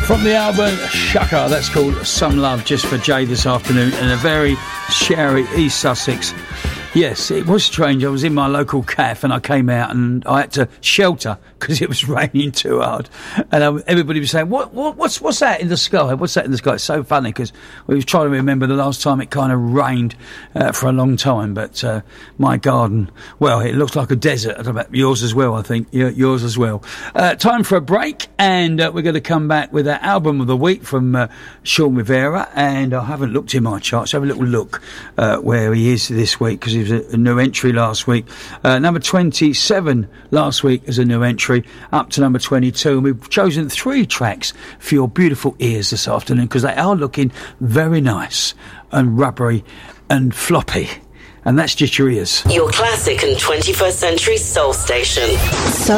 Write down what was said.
From the album Shaka, that's called Some Love Just for Jay this afternoon in a very showery East Sussex. Yes, it was strange. I was in my local cafe and I came out and I had to shelter because it was raining too hard. And everybody was saying, what's that in the sky? What's that in the sky? It's so funny because we was trying to remember the last time it kind of rained for a long time. But my garden, well, it looks like a desert. I don't know about yours as well, I think. Yours as well. Time for a break, and we're going to come back with our album of the week from Sean Rivera. And I haven't looked in my charts. Have a little look where he is this week, because he was a new entry last week. Number 27 last week as a new entry, up to number 22. And we've chosen 3 tracks for your beautiful ears this afternoon, because they are looking very nice and rubbery and floppy. And that's just your ears. Your classic and 21st century soul station.